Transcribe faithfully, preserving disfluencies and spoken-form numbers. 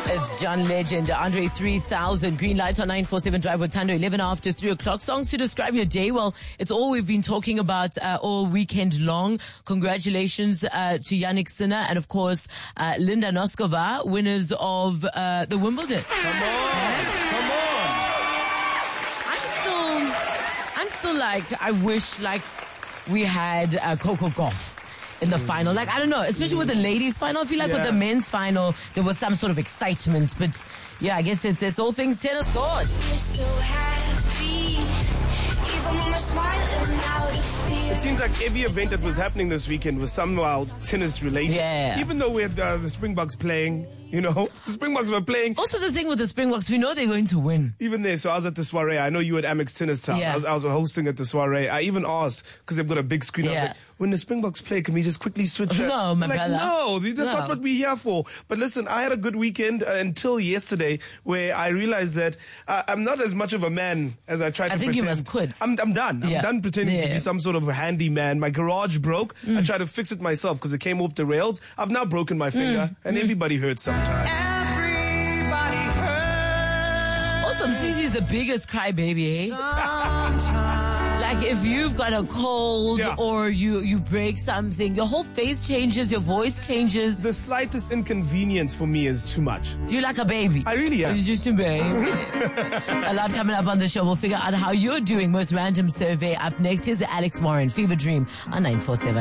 It's John Legend, Andre three thousand, Green Light on nine four seven Drive with Tando, eleven after three o'clock. Songs to describe your day. Well, it's all we've been talking about uh, all weekend long. Congratulations uh, to Yannick Sinner and, of course, uh, Linda Noskova, winners of uh, the Wimbledon. Come on, yeah. come on. I'm still, I'm still like, I wish like we had uh, Coco Gauff in the final. Like, I don't know, especially with the ladies final. I feel like Yeah. with the men's final, there was some sort of excitement. But yeah, I guess it's, it's all things tennis courts. You're so happy, even when we're smiling out of fear. It seems like every event that was happening this weekend was somehow tennis related. Yeah. Even though we had uh, the Springboks playing, you know, the Springboks were playing. Also, the thing with the Springboks, we know they're going to win. Even there, so I was at the soiree. I know you at Amex Tennis Town. Yeah. I, was, I was hosting at the soiree. I even asked, because they've got a big screen, I was Yeah. like, when the Springboks play, can we just quickly switch? uh, No, my like, brother. No, that's No. not what we're here for. But listen, I had a good weekend uh, until yesterday, where I realized that uh, I'm not as much of a man as I tried I to think pretend. you must quit. I'm, I'm done. I'm Yeah. done pretending to Yeah. be some sort of a handyman. My garage broke. Mm. I tried to fix it myself because it came off the rails. I've now broken my finger, Mm. and everybody hurts sometimes. Everybody hurts Also, Msisi is the biggest crybaby, eh? sometimes. Like, if you've got a cold Yeah. or you, you break something, your whole face changes, your voice changes. The slightest inconvenience for me is too much. You're like a baby. I really am. You're just a baby. A lot coming up on the show. We'll figure out how you're doing. Most random survey up next. Here's the Alex Warren Fever Dream on nine four seven.